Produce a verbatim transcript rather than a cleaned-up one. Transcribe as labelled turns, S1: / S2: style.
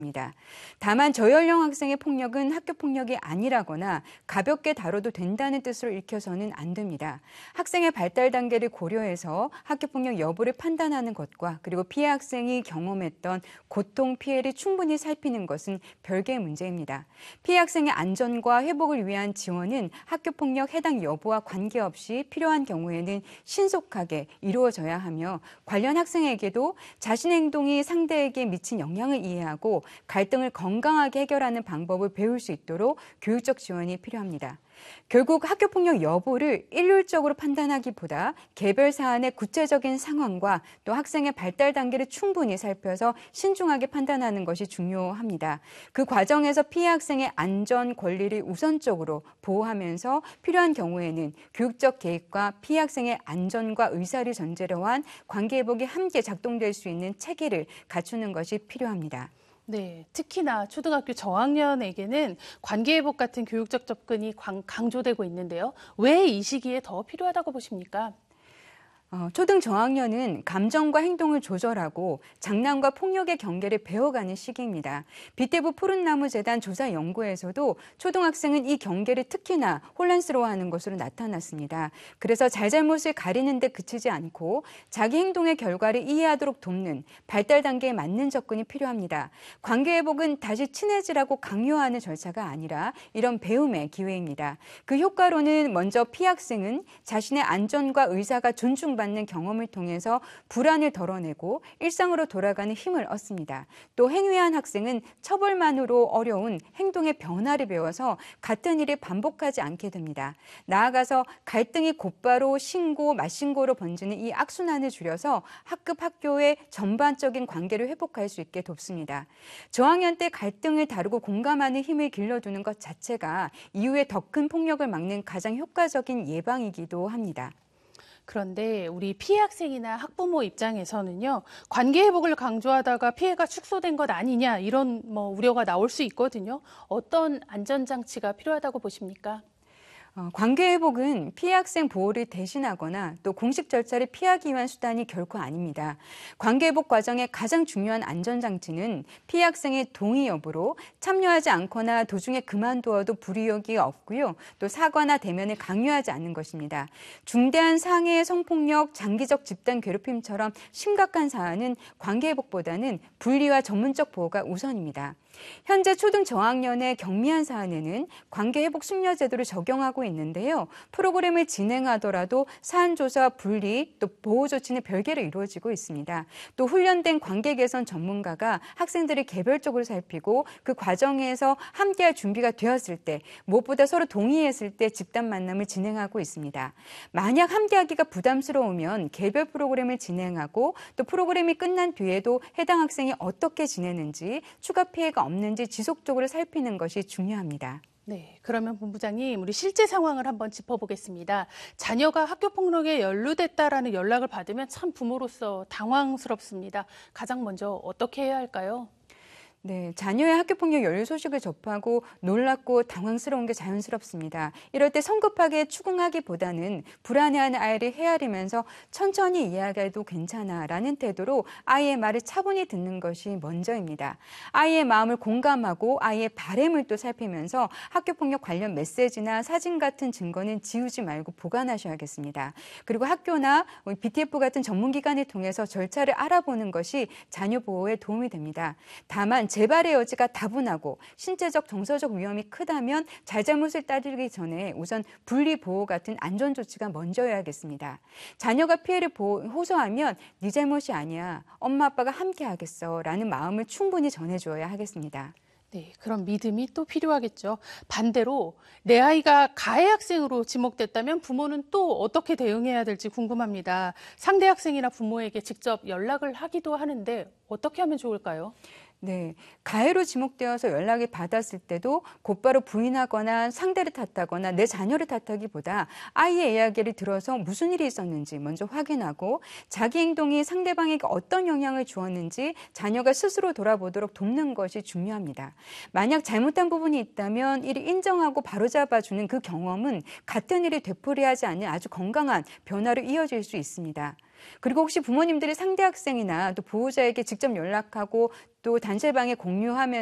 S1: 입니다. 다만 저연령 학생의 폭력은 학교 폭력이 아니라거나 가볍게 다뤄도 된다는 뜻으로 읽혀서는 안 됩니다. 학생의 발달 단계를 고려해서 학교 폭력 여부를 판단하는 것과 그리고 피해 학생이 경험했던 고통, 피해를 충분히 살피는 것은 별개의 문제입니다. 피해 학생의 안전과 회복을 위한 지원은 학교 폭력 해당 여부와 관계없이 필요한 경우에는 신속하게 이루어져야 하며 관련 학생에게도 자신의 행동이 상대에게 미친 영향을 이해하고 갈등을 건강하게 해결하는 방법을 배울 수 있도록 교육적 지원이 필요합니다. 결국 학교폭력 여부를 일률적으로 판단하기보다 개별 사안의 구체적인 상황과 또 학생의 발달 단계를 충분히 살펴서 신중하게 판단하는 것이 중요합니다. 그 과정에서 피해 학생의 안전, 권리를 우선적으로 보호하면서 필요한 경우에는 교육적 개입과 피해 학생의 안전과 의사를 전제로 한 관계회복이 함께 작동될 수 있는 체계를 갖추는 것이 필요합니다.
S2: 네, 특히나 초등학교 저학년에게는 관계회복 같은 교육적 접근이 강조되고 있는데요. 왜 이 시기에 더 필요하다고 보십니까?
S1: 어, 초등 저학년은 감정과 행동을 조절하고 장난과 폭력의 경계를 배워가는 시기입니다. 빛대부 푸른나무재단 조사 연구에서도 초등학생은 이 경계를 특히나 혼란스러워하는 것으로 나타났습니다. 그래서 잘잘못을 가리는 데 그치지 않고 자기 행동의 결과를 이해하도록 돕는 발달 단계에 맞는 접근이 필요합니다. 관계회복은 다시 친해지라고 강요하는 절차가 아니라 이런 배움의 기회입니다. 그 효과로는 먼저 피해 학생은 자신의 안전과 의사가 존중받는 받는 경험을 통해서 불안을 덜어내고 일상으로 돌아가는 힘을 얻습니다. 또 행위한 학생은 처벌만으로 어려운 행동의 변화를 배워서 같은 일을 반복하지 않게 됩니다. 나아가서 갈등이 곧바로 신고, 맞신고로 번지는 이 악순환을 줄여서 학급 학교의 전반적인 관계를 회복할 수 있게 돕습니다. 저학년 때 갈등을 다루고 공감하는 힘을 길러두는 것 자체가 이후에 더 큰 폭력을 막는 가장 효과적인 예방이기도 합니다.
S2: 그런데 우리 피해 학생이나 학부모 입장에서는요, 관계 회복을 강조하다가 피해가 축소된 것 아니냐 이런 뭐 우려가 나올 수 있거든요. 어떤 안전장치가 필요하다고 보십니까?
S1: 어, 관계회복은 피해 학생 보호를 대신하거나 또 공식 절차를 피하기 위한 수단이 결코 아닙니다. 관계회복 과정의 가장 중요한 안전장치는 피해 학생의 동의 여부로 참여하지 않거나 도중에 그만두어도 불이익이 없고요. 또 사과나 대면을 강요하지 않는 것입니다. 중대한 상해, 성폭력, 장기적 집단 괴롭힘처럼 심각한 사안은 관계회복보다는 분리와 전문적 보호가 우선입니다. 현재 초등 저학년의 경미한 사안에는 관계회복 숙려 제도를 적용하고 있는데요. 프로그램을 진행하더라도 사안 조사와 분리 또 보호 조치는 별개로 이루어지고 있습니다. 또 훈련된 관계 개선 전문가가 학생들을 개별적으로 살피고 그 과정에서 함께할 준비가 되었을 때 무엇보다 서로 동의했을 때 집단 만남을 진행하고 있습니다. 만약 함께하기가 부담스러우면 개별 프로그램을 진행하고 또 프로그램이 끝난 뒤에도 해당 학생이 어떻게 지내는지 추가 피해가 없는지 지속적으로 살피는 것이 중요합니다.
S2: 네, 그러면 본부장님, 우리 실제 상황을 한번 짚어보겠습니다. 자녀가 학교 폭력에 연루됐다라는 연락을 받으면 참 부모로서 당황스럽습니다. 가장 먼저 어떻게 해야 할까요?
S1: 네, 자녀의 학교폭력 연루 소식을 접하고 놀랍고 당황스러운 게 자연스럽습니다. 이럴 때 성급하게 추궁하기보다는 불안해하는 아이를 헤아리면서 천천히 이야기해도 괜찮아라는 태도로 아이의 말을 차분히 듣는 것이 먼저입니다. 아이의 마음을 공감하고 아이의 바람을 또 살피면서 학교폭력 관련 메시지나 사진 같은 증거는 지우지 말고 보관하셔야겠습니다. 그리고 학교나 비티에프 같은 전문기관을 통해서 절차를 알아보는 것이 자녀 보호에 도움이 됩니다. 다만 재발의 여지가 다분하고 신체적, 정서적 위험이 크다면 잘잘못을 따지기 전에 우선 분리보호 같은 안전조치가 먼저여야겠습니다. 자녀가 피해를 보호, 호소하면 네 잘못이 아니야, 엄마 아빠가 함께 하겠어 라는 마음을 충분히 전해줘야 하겠습니다.
S2: 네, 그런 믿음이 또 필요하겠죠. 반대로 내 아이가 가해 학생으로 지목됐다면 부모는 또 어떻게 대응해야 될지 궁금합니다. 상대 학생이나 부모에게 직접 연락을 하기도 하는데 어떻게 하면 좋을까요?
S1: 네, 가해로 지목되어서 연락을 받았을 때도 곧바로 부인하거나 상대를 탓하거나 내 자녀를 탓하기보다 아이의 이야기를 들어서 무슨 일이 있었는지 먼저 확인하고 자기 행동이 상대방에게 어떤 영향을 주었는지 자녀가 스스로 돌아보도록 돕는 것이 중요합니다. 만약 잘못한 부분이 있다면 이를 인정하고 바로잡아주는 그 경험은 같은 일을 되풀이하지 않는 아주 건강한 변화로 이어질 수 있습니다. 그리고 혹시 부모님들이 상대 학생이나 또 보호자에게 직접 연락하고 또 단체방에 공유하면